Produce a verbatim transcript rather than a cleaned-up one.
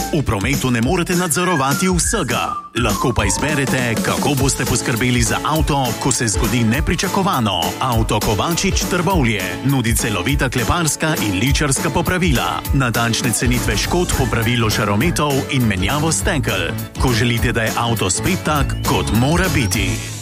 V prometu ne morete nadzorovati vsega. Lahko pa izberete, kako boste poskrbeli za avto, ko se zgodi nepričakovano. Avto Kovačič Trbovlje nudi celovita kleparska in ličarska popravila, natančne cenitve škod, popravilo žarometov in menjavo stekel. Ko želite, da je avto spet tak, kot mora biti.